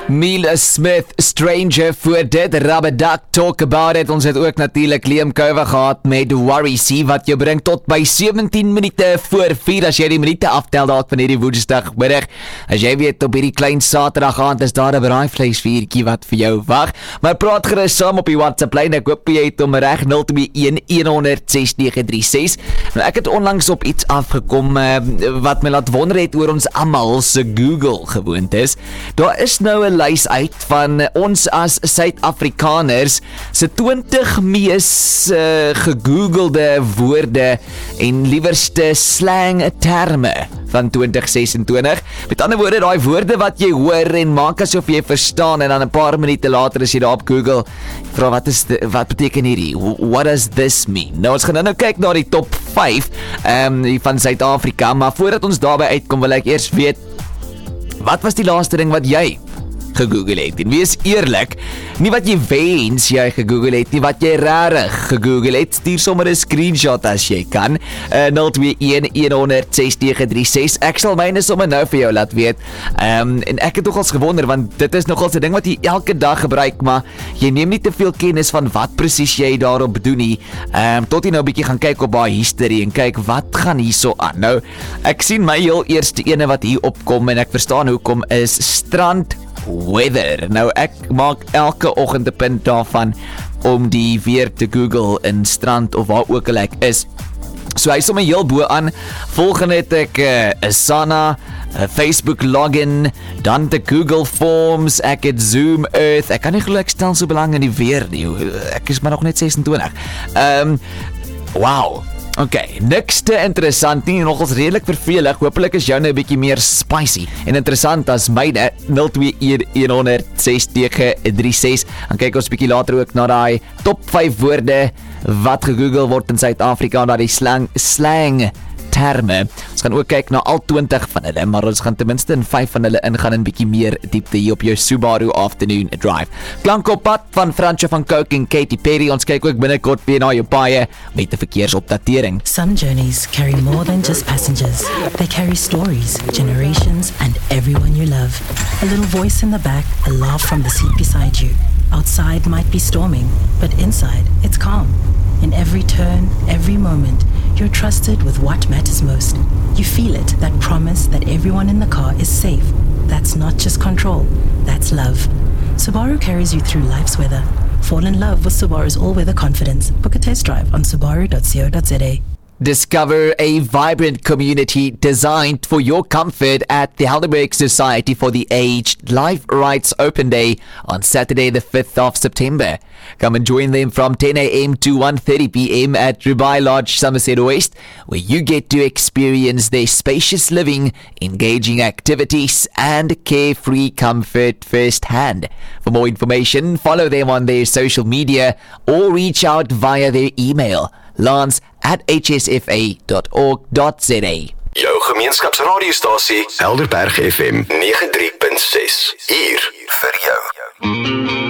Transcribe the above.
Mila Smith, Stranger voor dit, Rabadak, Talk About It. Ons het ook natuurlijk Liam Couwer gehad met Worry See, wat jou bring tot by 17 minute voor 4, as jy die minute aftel dalk van hierdie woensdagmiddag. As jy weet, op hierdie klein Saterdag aand is daar 'n braaivleisvuurtjie wat vir jou wag. Maar praat gerus saam op die WhatsApp lyn, ek hoop jy het hom reg, 021-100-6936. Nou, ek het onlangs op iets afgekom wat my laat wonder het oor ons almal se Google gewoontes. Daar is nou 'n lys uit van ons as Suid-Afrikaners se 20 mees gegoogelde woorde en liewerste slang terme van 2026. Met ander woorde, daai woorde wat jy hoor en maak asof jy verstaan en dan 'n paar minute later as jy daar op Google vra wat beteken hierdie? What does this mean? Nou ons gaan nou kyk na die top 5 van Suid-Afrika, maar voordat ons daarby uitkom wil ek eers weet, wat was die laaste ding wat jy gegoogel het? En wees eerlik, nie wat jy wens jy gegoogel het, nie wat jy rarig gegoogel het. Stuur sommer 'n screenshot as jy kan. 021-100-6936. Ek sal myne sommer nou vir jou laat weet. En ek het nogals gewonder, want dit is nogals 'n ding wat jy elke dag gebruik, maar jy neem nie te veel kennis van wat presies jy daarop doen nie. Tot jy nou 'n bietjie gaan kyk op daai history en kyk wat gaan hierso aan. Nou, ek sien my heel eerste ene wat hier opkom en ek verstaan hoekom is strand weather. Nou ek maak elke oggend 'n punt daarvan om die weer te Google in strand of waar ook al ek is. So hy is sommer heel bo aan. Volgende het ek Asana, Facebook login, dan die Google Forms, ek het Zoom Earth. Ek kan nie glo ek stel so belang in die weer nie. Ek is maar nog net 26. Wow. Okay, niks te interessant nie, nogals redelik vervelig. Hoopelik is jou nou 'n bietjie meer spicy en interessant as myne. 021-100-6936. Dan kyk ons bietjie later ook na daai top 5 woorde wat gegoogel word in Suid-Afrika, na die slang terme. Ons gaan ook kyk na al 20 van hulle, maar ons gaan ten minste in 5 van hulle ingaan en bietjie meer diepte hier op jou Subaru Afternoon Drive. Klank op pad van Fransjo van Cooke en Katy Perry. Ons kyk ook binnekort weer na jou paaie met 'n verkeersopdatering. Some journeys carry more than just passengers. They carry stories, generations, and everyone you love. A little voice in the back, a laugh from the seat beside you. Outside might be storming, but inside, it's calm. In every turn, every moment, you're trusted with what matters most. You feel it, that promise that everyone in the car is safe. That's not just control, that's love. Subaru carries you through life's weather. Fall in love with Subaru's all-weather confidence. Book a test drive on subaru.co.za. Discover a vibrant community designed for your comfort at the Helderberg Society for the Aged Life Rights Open Day on Saturday the 5th of September. Come and join them from 10 a.m. to 1:30 p.m. at Rubai Lodge, Somerset West, where you get to experience their spacious living, engaging activities, and carefree comfort firsthand. For more information, follow them on their social media or reach out via their email, lance@hsfa.org.za. Jou gemeenskapsradiostasie Helderberg FM 93.6. Hier vir jou.